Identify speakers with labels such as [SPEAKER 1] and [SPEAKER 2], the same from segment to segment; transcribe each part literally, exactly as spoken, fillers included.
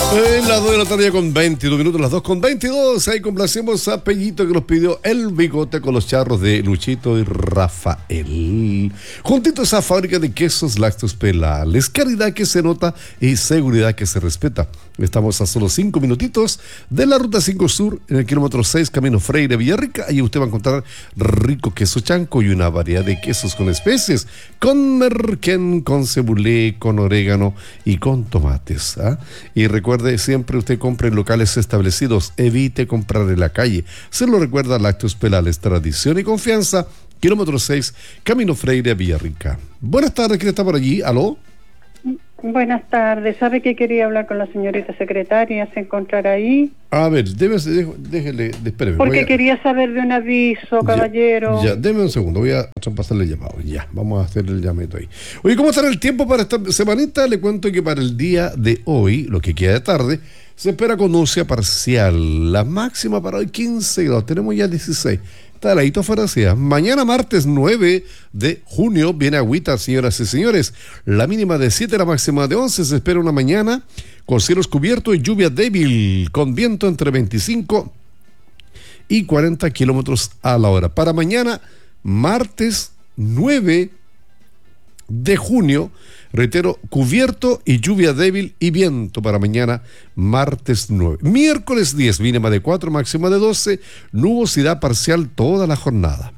[SPEAKER 1] En las dos de la tarde con veintidós minutos, las dos con veintidós, ahí complacemos a Pellito que nos pidió El Bigote con los charros de Luchito y Rafael. Juntitos a fábrica de quesos Lácteos Pelales, calidad que se nota y seguridad que se respeta. Estamos a solo cinco minutitos de la Ruta cinco Sur, en el kilómetro seis, Camino Freire, Villarrica. Ahí usted va a encontrar rico queso chanco y una variedad de quesos con especies, con merquén, con cebulé, con orégano y con tomates. ¿ah? Y recuerde, siempre usted compre en locales establecidos, evite comprar en la calle. Se lo recuerda Lácteos Pelales, tradición y confianza, kilómetro seis, Camino Freire, Villarrica. Buenas tardes, ¿quién está por allí? ¿Aló?
[SPEAKER 2] Buenas tardes, ¿sabe que quería hablar con la señorita secretaria? ¿Se encontrará ahí?
[SPEAKER 1] A ver, débese, déjele, déjele, espéreme.
[SPEAKER 2] Porque
[SPEAKER 1] a...
[SPEAKER 2] quería saber de un aviso, caballero.
[SPEAKER 1] Ya, ya, déme un segundo, voy a traspasarle el llamado. Ya, vamos a hacer el llamado ahí. Oye, ¿cómo estará el tiempo para esta semanita? Le cuento que para el día de hoy, lo que queda de tarde, se espera con nubosidad parcial. La máxima para hoy quince grados, tenemos ya dieciséis. Está heladito afuera, sí. Mañana martes nueve de junio viene agüita, señoras y señores. La mínima de siete, la máxima de once. Se espera una mañana con cielos cubiertos y lluvia débil, con viento entre veinticinco y cuarenta kilómetros a la hora. Para mañana, martes nueve de junio, reitero, cubierto y lluvia débil y viento para mañana, martes nueve. Miércoles diez, mínima de cuatro, máxima de doce, nubosidad parcial toda la jornada.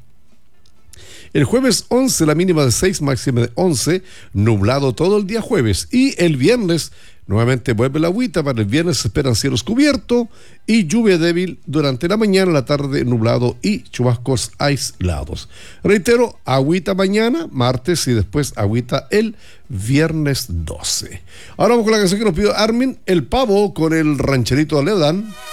[SPEAKER 1] El jueves once, la mínima de seis, máxima de once, nublado todo el día jueves. Y el viernes, nuevamente vuelve la agüita. Para el viernes se esperan cielos cubiertos y lluvia débil durante la mañana, la tarde nublado y chubascos aislados. Reitero, agüita mañana, martes y después agüita el viernes doce. Ahora vamos con la canción que nos pidió Armin, El Pavo con el rancherito de Leodán.